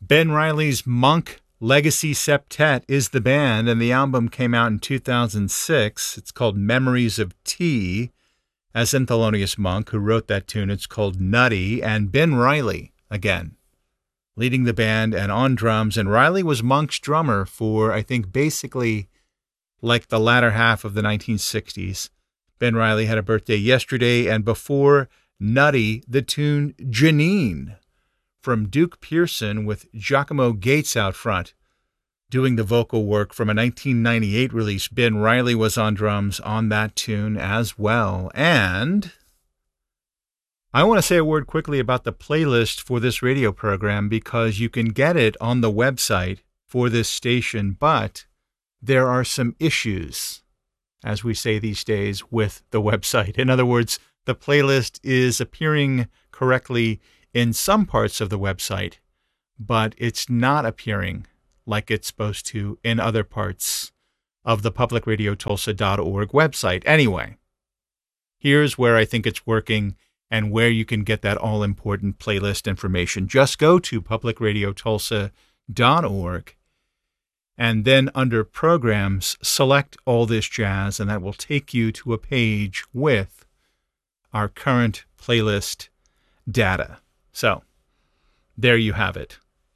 Ben Riley's Monk Legacy Septet is the band, and the album came out in 2006. It's called Memories of Tea, as in Thelonious Monk, who wrote that tune. It's called Nutty, and Ben Riley, again, leading the band and on drums. And Riley was Monk's drummer for, I think, basically like the latter half of the 1960s. Ben Riley had a birthday yesterday, and before Nutty, the tune Janine from Duke Pearson with Giacomo Gates out front doing the vocal work from a 1998 release. Ben Riley was on drums on that tune as well. And I want to say a word quickly about the playlist for this radio program, because you can get it on the website for this station, but there are some issues, as we say these days, with the website. In other words, the playlist is appearing correctly in some parts of the website, but it's not appearing like it's supposed to in other parts of the publicradiotulsa.org website. Anyway, here's where I think it's working and where you can get that all-important playlist information. Just go to publicradiotulsa.org and then under Programs, select All This Jazz, and that will take you to a page with our current playlist data. So, there you have it.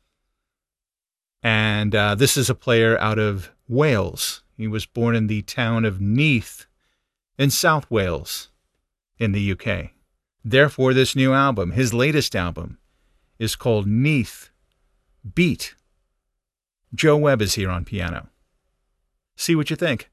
And this is a player out of Wales. He was born in the town of Neath in South Wales in the UK. Therefore, this new album, his latest album, is called Neath Beat. Joe Webb is here on piano. See what you think.